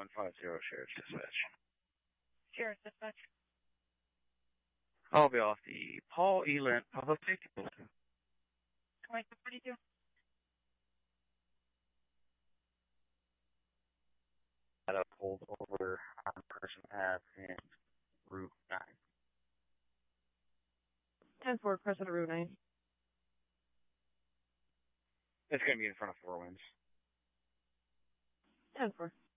150 Sheriff's Dispatch. Sheriff's Dispatch. I'll be off the Paul E. Lent Public Safety Bulletin. 2242. Had a pulled over on person path in Route 9. 10-4, crossing Route 9. It's going to be in front of Four Winds. 10-4.